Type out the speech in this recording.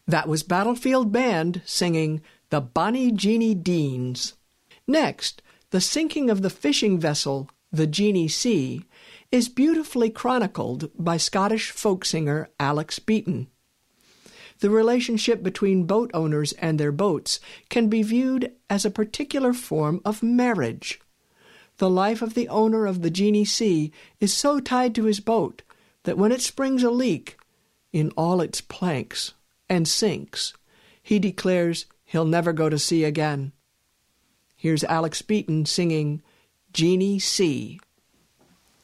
That was Battlefield Band singing The Bonnie Jeannie Deans. Next, the sinking of the fishing vessel, the Jeannie C., is beautifully chronicled by Scottish folk singer Alex Beaton. The relationship between boat owners and their boats can be viewed as a particular form of marriage. The life of the owner of the Jeannie C. is so tied to his boat that when it springs a leak in all its planks and sinks, he declares he'll never go to sea again. Here's Alex Beaton singing Jeannie C.